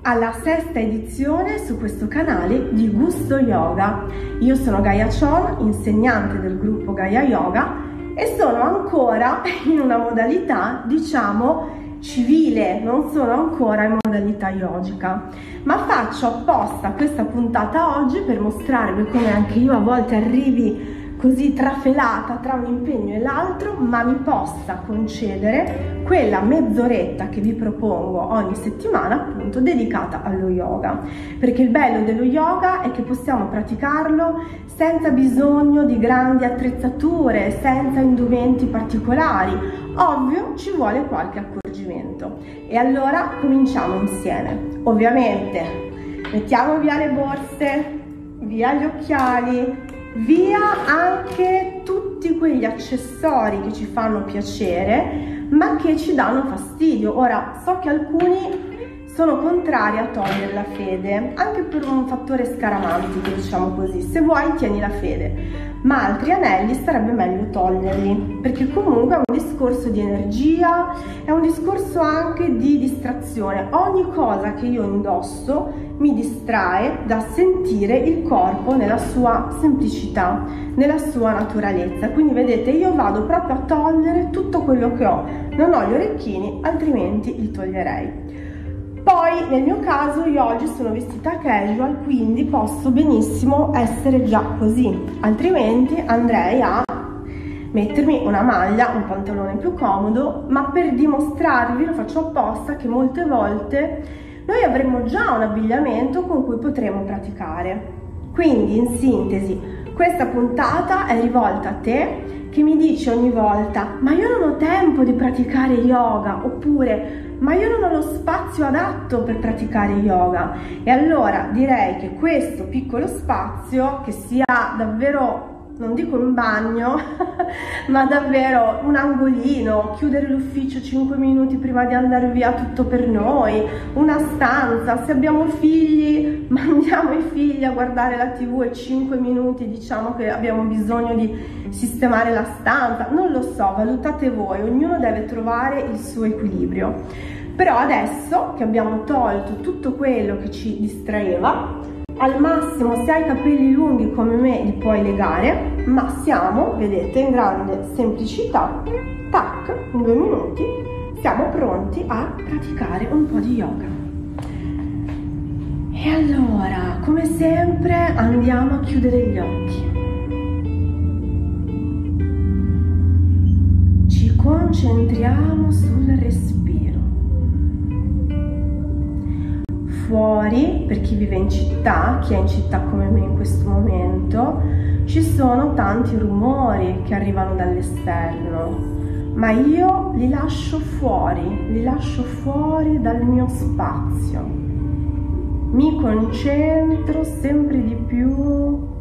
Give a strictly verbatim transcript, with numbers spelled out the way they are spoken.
alla sesta edizione su questo canale di Gusto Yoga. Io sono Gaia Chon, insegnante del gruppo Gaia Yoga, e sono ancora in una modalità, diciamo, civile, non sono ancora in modalità yogica, ma faccio apposta questa puntata oggi per mostrarvi come anche io a volte arrivi così trafelata tra un impegno e l'altro, ma mi possa concedere quella mezz'oretta che vi propongo ogni settimana, appunto dedicata allo yoga, perché il bello dello yoga è che possiamo praticarlo senza bisogno di grandi attrezzature, senza indumenti particolari. Ovvio, ci vuole qualche accorgimento. E allora cominciamo insieme. Ovviamente mettiamo via le borse, via gli occhiali, via anche tutti quegli accessori che ci fanno piacere ma che ci danno fastidio. Ora, so che alcuni sono contrari a togliere la fede, anche per un fattore scaramantico, diciamo così. Se vuoi tieni la fede, ma altri anelli sarebbe meglio toglierli, perché comunque è un discorso di energia, è un discorso anche di distrazione. Ogni cosa che io indosso mi distrae da sentire il corpo nella sua semplicità, nella sua naturalezza. Quindi vedete, io vado proprio a togliere tutto quello che ho. Non ho gli orecchini, altrimenti li toglierei. Poi nel mio caso io oggi sono vestita casual, quindi posso benissimo essere già così, altrimenti andrei a mettermi una maglia, un pantalone più comodo, ma per dimostrarvi, lo faccio apposta, che molte volte noi avremo già un abbigliamento con cui potremo praticare. Quindi, in sintesi, questa puntata è rivolta a te che mi dici ogni volta: ma io non ho tempo di praticare yoga, oppure ma io non ho lo spazio adatto per praticare yoga. E allora direi che questo piccolo spazio, che sia davvero, non dico un bagno, ma davvero un angolino, chiudere l'ufficio cinque minuti prima di andare via, tutto per noi, una stanza, se abbiamo figli, mandiamo i figli a guardare la tivù e cinque minuti diciamo che abbiamo bisogno di sistemare la stanza, non lo so, valutate voi, ognuno deve trovare il suo equilibrio. Però adesso che abbiamo tolto tutto quello che ci distraeva, al massimo se hai i capelli lunghi come me li puoi legare, ma siamo, vedete, in grande semplicità, tac, in due minuti siamo pronti a praticare un po' di yoga. E allora, come sempre, andiamo a chiudere gli occhi. Ci concentriamo sul respiro. Fuori, per chi vive in città, chi è in città come me in questo momento, ci sono tanti rumori che arrivano dall'esterno, ma io li lascio fuori, li lascio fuori dal mio spazio. Mi concentro sempre di più